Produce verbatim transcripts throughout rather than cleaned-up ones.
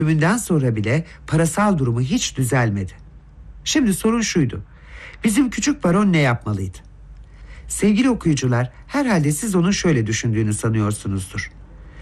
ölümünden sonra bile parasal durumu hiç düzelmedi. Şimdi sorun şuydu: bizim küçük baron ne yapmalıydı? Sevgili okuyucular, herhalde siz onun şöyle düşündüğünü sanıyorsunuzdur.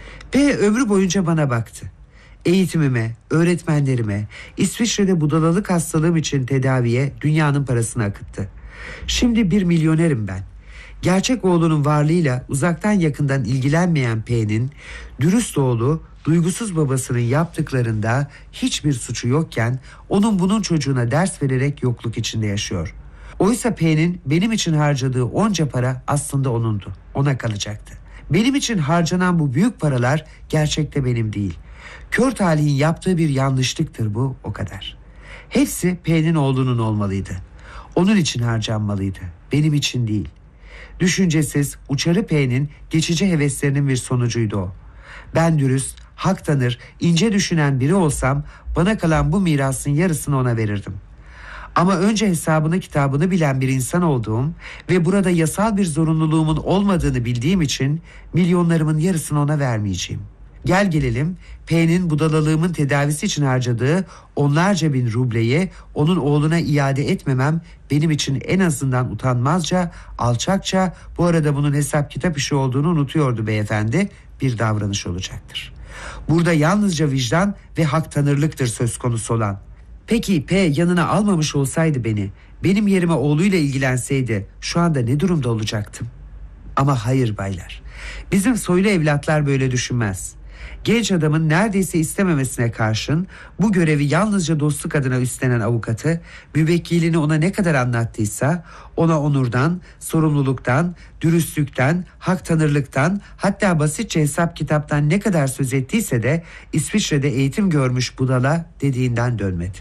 P ömrü boyunca bana baktı. Eğitimime, öğretmenlerime, İsviçre'de budalalık hastalığım için tedaviye dünyanın parasını akıttı. Şimdi bir milyonerim ben. Gerçek oğlunun varlığıyla uzaktan yakından ilgilenmeyen P'nin dürüst oğlu, duygusuz babasının yaptıklarında hiçbir suçu yokken onun bunun çocuğuna ders vererek yokluk içinde yaşıyor. Oysa P'nin benim için harcadığı onca para aslında onundu. Ona kalacaktı. Benim için harcanan bu büyük paralar gerçekte benim değil. Kör talihin yaptığı bir yanlışlıktır bu, o kadar. Hepsi P'nin oğlunun olmalıydı. Onun için harcanmalıydı. Benim için değil. Düşüncesiz, uçarı P'nin geçici heveslerinin bir sonucuydu o. Ben dürüst, hak tanır, ince düşünen biri olsam bana kalan bu mirasın yarısını ona verirdim. Ama önce hesabını kitabını bilen bir insan olduğum ve burada yasal bir zorunluluğumun olmadığını bildiğim için milyonlarımın yarısını ona vermeyeceğim. Gel gelelim P'nin budalalığımın tedavisi için harcadığı onlarca bin rubleyi onun oğluna iade etmemem benim için en azından utanmazca, alçakça, bu arada bunun hesap kitap işi olduğunu unutuyordu beyefendi, bir davranış olacaktır. Burada yalnızca vicdan ve hak tanırlıktır söz konusu olan. Peki P yanına almamış olsaydı beni, benim yerime oğluyla ilgilenseydi şu anda ne durumda olacaktım? Ama hayır baylar, bizim soylu evlatlar böyle düşünmez. Genç adamın neredeyse istememesine karşın bu görevi yalnızca dostluk adına üstlenen avukatı, müvekkilini ona ne kadar anlattıysa ona onurdan, sorumluluktan, dürüstlükten, hak tanırlıktan, hatta basitçe hesap kitaptan ne kadar söz ettiyse de İsviçre'de eğitim görmüş budala dediğinden dönmedi.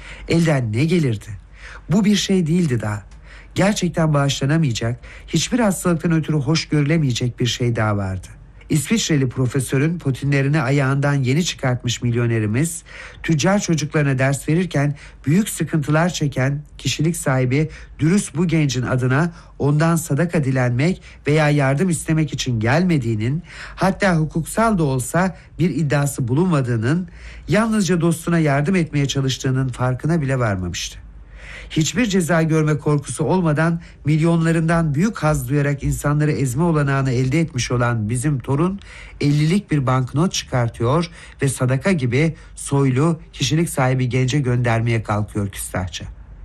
Elden ne gelirdi? Bu bir şey değildi daha. Gerçekten bağışlanamayacak, hiçbir hastalıktan ötürü hoş görülemeyecek bir şey daha vardı. İsviçreli profesörün potinlerini ayağından yeni çıkartmış milyonerimiz, tüccar çocuklarına ders verirken büyük sıkıntılar çeken kişilik sahibi dürüst bu gencin adına ondan sadaka dilenmek veya yardım istemek için gelmediğinin, hatta hukuksal da olsa bir iddiası bulunmadığının, yalnızca dostuna yardım etmeye çalıştığının farkına bile varmamıştı. Hiçbir ceza görme korkusu olmadan milyonlarından büyük haz duyarak insanları ezme olanağını elde etmiş olan bizim torun ellilik bir banknot çıkartıyor ve sadaka gibi soylu kişilik sahibi gence göndermeye kalkıyor küstahça.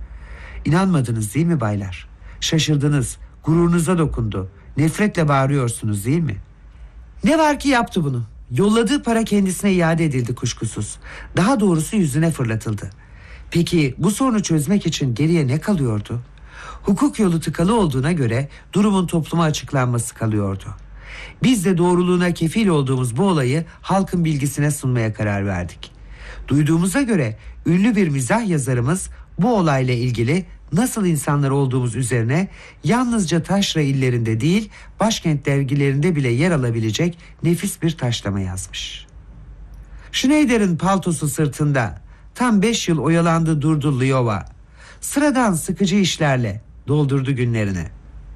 İnanmadınız değil mi baylar? Şaşırdınız, gururunuza dokundu. Nefretle bağırıyorsunuz değil mi? Ne var ki yaptı bunu? Yolladığı para kendisine iade edildi kuşkusuz. Daha doğrusu yüzüne fırlatıldı. Peki bu sorunu çözmek için geriye ne kalıyordu? Hukuk yolu tıkalı olduğuna göre durumun topluma açıklanması kalıyordu. Biz de doğruluğuna kefil olduğumuz bu olayı halkın bilgisine sunmaya karar verdik. Duyduğumuza göre ünlü bir mizah yazarımız bu olayla ilgili nasıl insanlar olduğumuz üzerine yalnızca taşra illerinde değil, başkent dergilerinde bile yer alabilecek nefis bir taşlama yazmış. Schneider'in paltosu sırtında tam beş yıl oyalandı durdu Lyova. Sıradan sıkıcı işlerle doldurdu günlerini.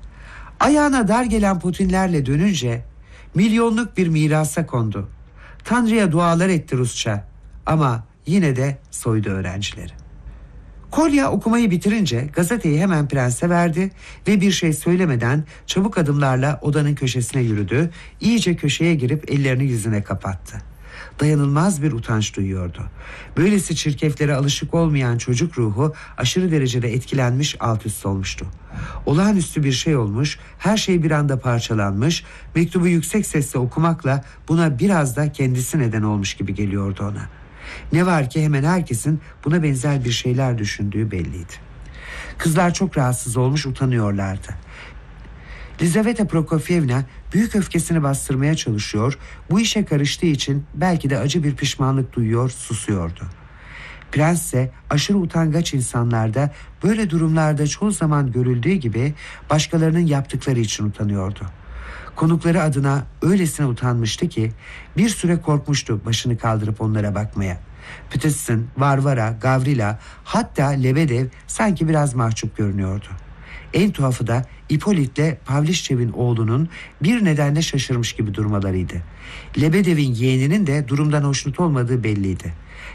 Ayağına dar gelen potinlerle dönünce milyonluk bir mirasa kondu. Tanrı'ya dualar etti Rusça ama yine de soydu öğrencileri. Kolya okumayı bitirince gazeteyi hemen prense verdi ve bir şey söylemeden çabuk adımlarla odanın köşesine yürüdü. İyice köşeye girip ellerini yüzüne kapattı. Dayanılmaz bir utanç duyuyordu. Böylesi çirkeflere alışık olmayan çocuk ruhu aşırı derecede etkilenmiş, alt üst olmuştu. Olağanüstü bir şey olmuş, her şey bir anda parçalanmış, mektubu yüksek sesle okumakla buna biraz da kendisi neden olmuş gibi geliyordu ona. Ne var ki hemen herkesin buna benzer bir şeyler düşündüğü belliydi. Kızlar çok rahatsız olmuş, utanıyorlardı. Lizaveta Prokofyevna büyük öfkesini bastırmaya çalışıyor, bu işe karıştığı için belki de acı bir pişmanlık duyuyor, susuyordu. Prens ise aşırı utangaç insanlarda böyle durumlarda çoğu zaman görüldüğü gibi başkalarının yaptıkları için utanıyordu. Konukları adına öylesine utanmıştı ki bir süre korkmuştu başını kaldırıp onlara bakmaya. Pütitsin, Varvara, Gavrila, hatta Lebedev sanki biraz mahcup görünüyordu. En tuhafı da İpolit'le Pavlişçev'in oğlunun bir nedenle şaşırmış gibi durmalarıydı. Lebedev'in yeğeninin de durumdan hoşnut olmadığı belliydi.